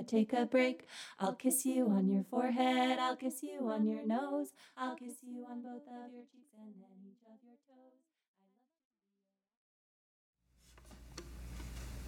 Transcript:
take a break. I'll kiss you on your forehead, I'll kiss you on your nose, I'll kiss you on both of your cheeks and then each of your toes. I love